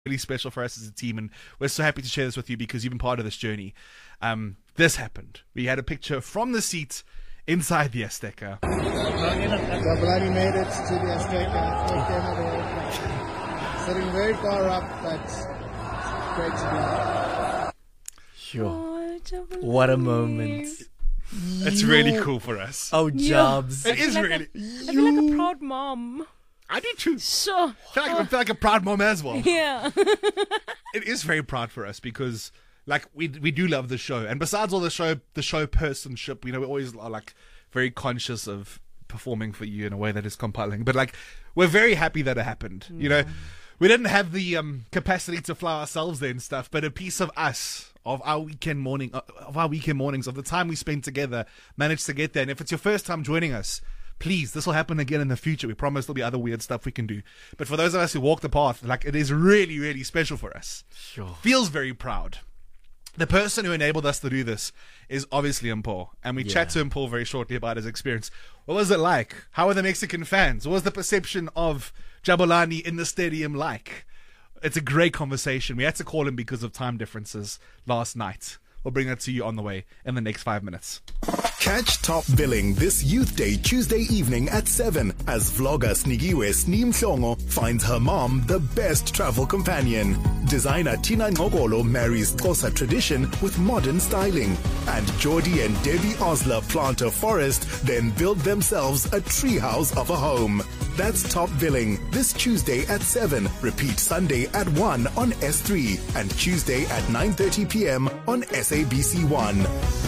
really special for us as a team, and we're so happy to share this with you because you've been part of this journey. This happened. We had a picture from the seat inside the Azteca. Jabulani made it to the Azteca. First game of the World Cup. Sitting very far up, but great to be here. Sure. What a moment. It's really cool for us. Oh, Jobs. It is like really. I feel like a proud mom. I do too. Sure. I feel like a proud mom as well. Yeah. It is very proud for us because, like, we do love the show, and besides all the show personship, we always are like very conscious of performing for you in a way that is compelling. But like, we're very happy that it happened. You know, we didn't have the capacity to fly ourselves there and stuff, but a piece of us, of our weekend mornings, of the time we spent together, managed to get there. And if it's your first time joining us, please, this will happen again in the future. We promise there'll be other weird stuff we can do. But for those of us who walk the path, like, it is really, really special for us. Sure. Feels very proud. The person who enabled us to do this is obviously Mpho. And we chat to Mpho very shortly about his experience. What was it like? How were the Mexican fans? What was the perception of Jabulani in the stadium like? It's a great conversation. We had to call him because of time differences last night. We'll bring that to you on the way in the next 5 minutes. Catch Top Billing this Youth Day Tuesday evening at 7 as vlogger Snigiwe Sneem Mhlongo finds her mom the best travel companion. Designer Tina Ngogolo marries Xhosa tradition with modern styling. And Geordie and Debbie Osler plant a forest, then build themselves a treehouse of a home. That's Top Billing this Tuesday at 7. Repeat Sunday at 1 on S3 and Tuesday at 9:30 p.m. on SABC 1.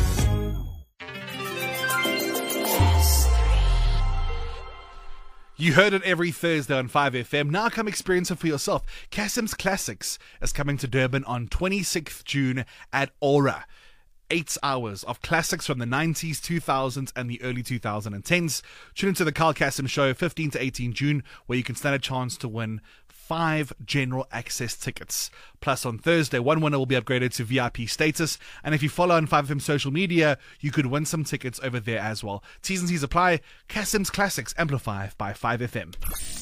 You heard it every Thursday on 5FM. Now come experience it for yourself. Kasim's Classics is coming to Durban on 26th June at Aura. 8 hours of classics from the 90s, 2000s, and the early 2010s. Tune into the Carl Kasim Show 15 to 18 June, where you can stand a chance to win 5 general access tickets. Plus, on Thursday, one winner will be upgraded to VIP status. And if you follow on 5FM social media, you could win some tickets over there as well. T's and C's apply. Kasim's Classics, amplified by 5FM.